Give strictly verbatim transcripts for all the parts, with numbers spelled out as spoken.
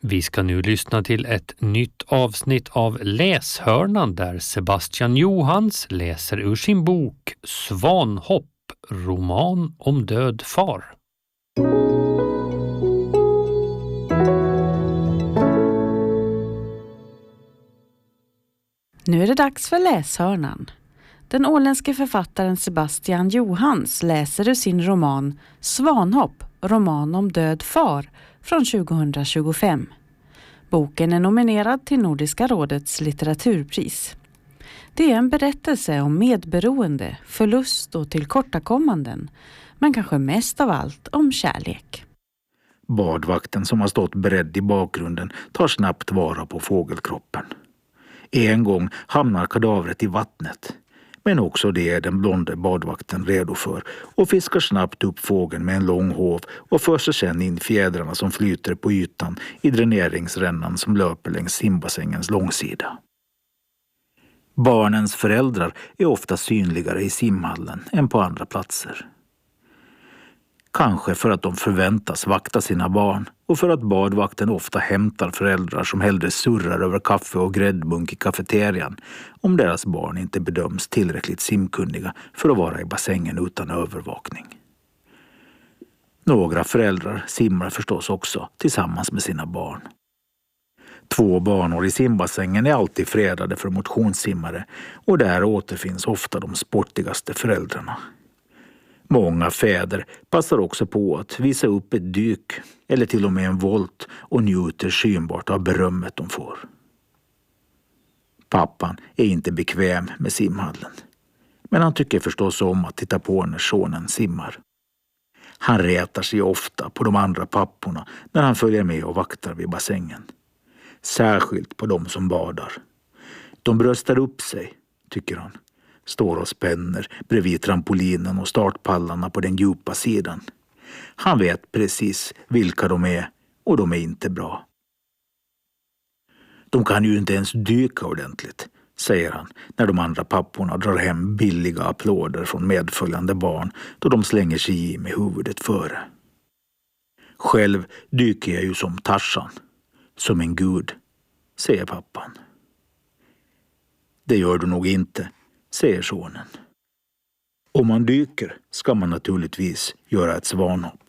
Vi ska nu lyssna till ett nytt avsnitt av Läshörnan där Sebastian Johans läser ur sin bok Svanhopp, roman om död far. Nu är det dags för Läshörnan. Den åländske författaren Sebastian Johans läser ur sin roman Svanhopp, roman om död far från tjugohundratjugofem. Boken är nominerad till Nordiska rådets litteraturpris. Det är en berättelse om medberoende, förlust och tillkortakommanden, men kanske mest av allt om kärlek. Badvakten som har stått beredd i bakgrunden tar snabbt vara på fågelkroppen. En gång hamnar kadavret i vattnet, men också det är den blonde badvakten redo för och fiskar snabbt upp fågeln med en lång hov och för sig sedan in fjädrarna som flyter på ytan i dräneringsrännan som löper längs simbassängens långsida. Barnens föräldrar är ofta synligare i simhallen än på andra platser. Kanske för att de förväntas vakta sina barn och för att badvakten ofta hämtar föräldrar som hellre surrar över kaffe och gräddbunk i kafeterian om deras barn inte bedöms tillräckligt simkunniga för att vara i bassängen utan övervakning. Några föräldrar simmar förstås också tillsammans med sina barn. Två banor i simbassängen är alltid fredade för motionssimmare och där återfinns ofta de sportigaste föräldrarna. Många fäder passar också på att visa upp ett dyk eller till och med en volt och njuter synbart av berömmet de får. Pappan är inte bekväm med simhallen, men han tycker förstås om att titta på när sonen simmar. Han retar sig ofta på de andra papporna när han följer med och vaktar vid bassängen. Särskilt på de som badar. De bröstar upp sig, tycker han. Står och spänner bredvid trampolinen och startpallarna på den djupa sidan. Han vet precis vilka de är och de är inte bra. De kan ju inte ens dyka ordentligt, säger han när de andra papporna drar hem billiga applåder från medföljande barn då de slänger sig i med huvudet före. Själv dyker jag ju som Tarzan, som en gud, säger pappan. Det gör du nog inte, säger sonen. Om man dyker ska man naturligtvis göra ett svanhopp.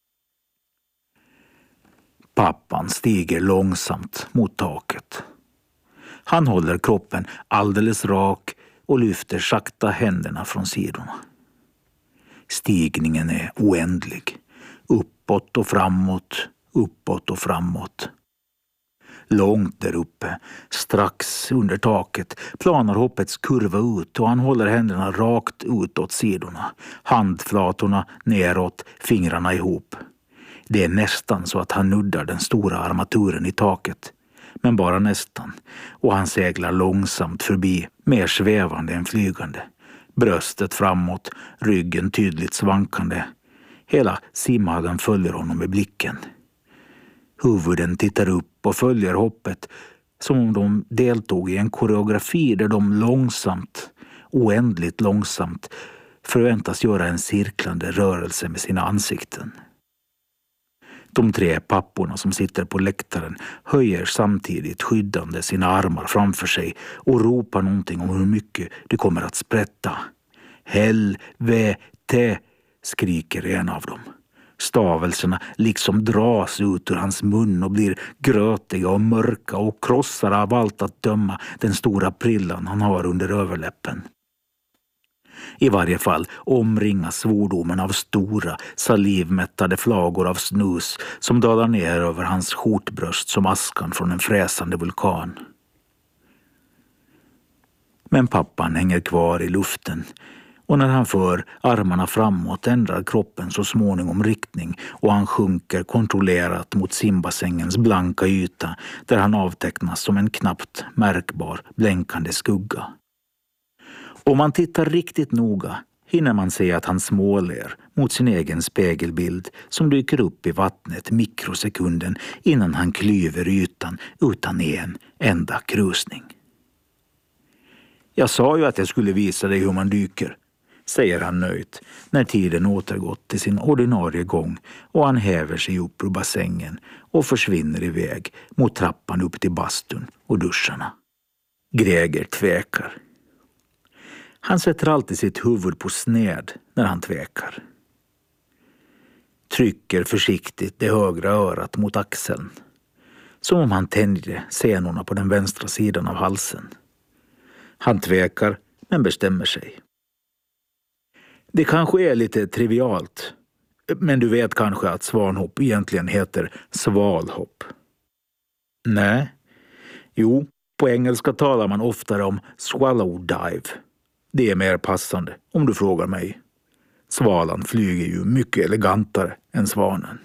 Pappan stiger långsamt mot taket. Han håller kroppen alldeles rak och lyfter sakta händerna från sidorna. Stigningen är oändlig. Uppåt och framåt, uppåt och framåt. Långt där uppe, strax under taket, planar hoppets kurva ut och han håller händerna rakt ut åt sidorna. Handflatorna neråt, fingrarna ihop. Det är nästan så att han nuddar den stora armaturen i taket. Men bara nästan. Och han seglar långsamt förbi, mer svävande än flygande. Bröstet framåt, ryggen tydligt svankande. Hela simhallen följer honom med blicken. Huvuden tittar upp och följer hoppet som om de deltog i en koreografi där de långsamt, oändligt långsamt förväntas göra en cirklande rörelse med sina ansikten. De tre papporna som sitter på läktaren höjer samtidigt skyddande sina armar framför sig och ropar någonting om hur mycket det kommer att sprätta. Helvete, skriker en av dem. Stavelserna liksom dras ut ur hans mun och blir grötiga och mörka och krossar av allt att döma den stora prillan han har under överläppen. I varje fall omringas svordomen av stora, salivmättade flagor av snus som dalar ner över hans skjortbröst som askan från en fräsande vulkan. Men pappan hänger kvar i luften. Och när han för armarna framåt ändrar kroppen så småningom riktning och han sjunker kontrollerat mot simbassängens blanka yta där han avtecknas som en knappt märkbar blänkande skugga. Om man tittar riktigt noga hinner man se att han småler mot sin egen spegelbild som dyker upp i vattnet mikrosekunden innan han klyver ytan utan en enda krusning. Jag sa ju att jag skulle visa dig hur man dyker, säger han nöjt när tiden återgått till sin ordinarie gång och han häver sig upp ur bassängen och försvinner iväg mot trappan upp till bastun och duscharna. Greger tvekar. Han sätter alltid sitt huvud på sned när han tvekar. Trycker försiktigt det högra örat mot axeln. Som om han tänjde senorna på den vänstra sidan av halsen. Han tvekar men bestämmer sig. Det kanske är lite trivialt. Men du vet kanske att svanhopp egentligen heter svalhopp. Nej. Jo, på engelska talar man oftare om swallow dive. Det är mer passande om du frågar mig. Svalan flyger ju mycket elegantare än svanen.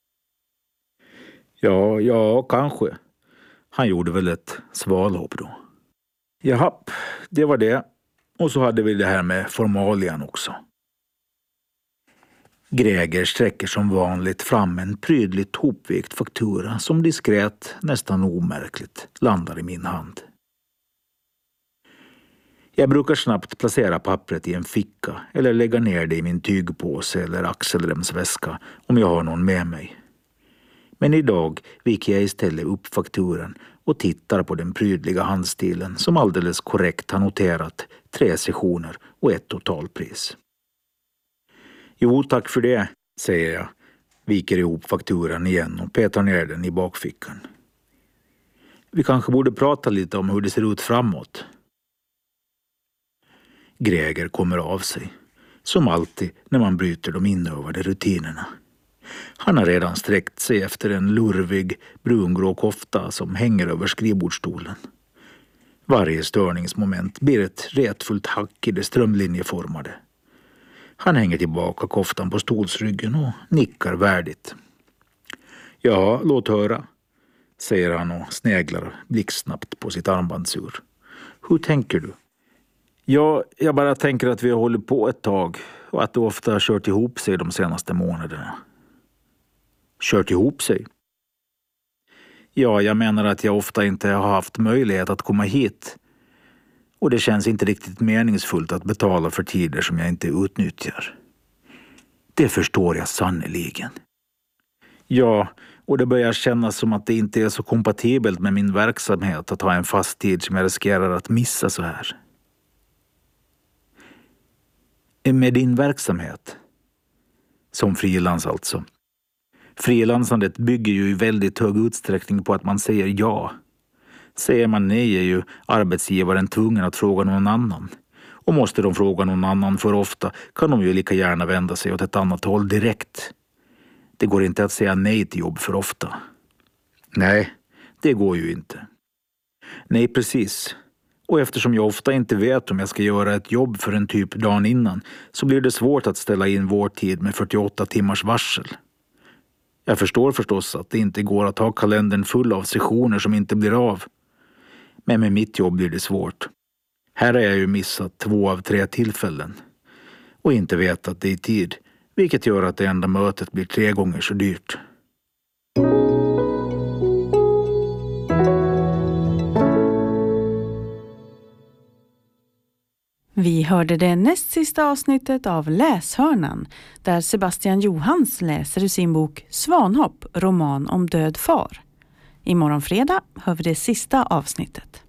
Ja, ja, kanske. Han gjorde väl ett svalhopp då. Jaha, det var det. Och så hade vi det här med formalian också. Greger sträcker som vanligt fram en prydligt hopvikt faktura som diskret, nästan omärkligt, landar i min hand. Jag brukar snabbt placera pappret i en ficka eller lägga ner det i min tygpåse eller axelremsväska om jag har någon med mig. Men idag viker jag istället upp fakturan och tittar på den prydliga handstilen som alldeles korrekt har noterat tre sessioner och ett totalpris. Jo, tack för det, säger jag, viker ihop fakturan igen och petar ner den i bakfickan. Vi kanske borde prata lite om hur det ser ut framåt. Greger kommer av sig, som alltid när man bryter de inövade rutinerna. Han har redan sträckt sig efter en lurvig brungrå kofta som hänger över skrivbordsstolen. Varje störningsmoment blir ett retfullt hack i det strömlinjeformade. Han hänger tillbaka koftan på stolsryggen och nickar värdigt. Ja, låt höra, säger han och sneglar blixtsnabbt på sitt armbandsur. Hur tänker du? Ja, jag bara tänker att vi har hållit på ett tag och att det ofta har kört ihop sig de senaste månaderna. Kört ihop sig? Ja, jag menar att jag ofta inte har haft möjlighet att komma hit. Och det känns inte riktigt meningsfullt att betala för tider som jag inte utnyttjar. Det förstår jag sannoliken. Ja, och det börjar kännas som att det inte är så kompatibelt med min verksamhet att ha en fast tid som jag riskerar att missa så här. Med din verksamhet? Som frilans alltså. Frilansandet bygger ju i väldigt hög utsträckning på att man säger ja. Säger man nej är ju arbetsgivaren tvungen att fråga någon annan. Och måste de fråga någon annan för ofta kan de ju lika gärna vända sig åt ett annat håll direkt. Det går inte att säga nej till jobb för ofta. Nej, det går ju inte. Nej, precis. Och eftersom jag ofta inte vet om jag ska göra ett jobb för en typ dagen innan så blir det svårt att ställa in vår tid med fyrtioåtta timmars varsel. Jag förstår förstås att det inte går att ha kalendern full av sessioner som inte blir av. Men med mitt jobb blir det svårt. Här har jag ju missat två av tre tillfällen. Och inte vetat det i tid, vilket gör att det enda mötet blir tre gånger så dyrt. Vi hörde det näst sista avsnittet av Läshörnan där Sebastian Johans läser ur sin bok Svanhopp, roman om död far. Imorgon fredag hör vi det sista avsnittet.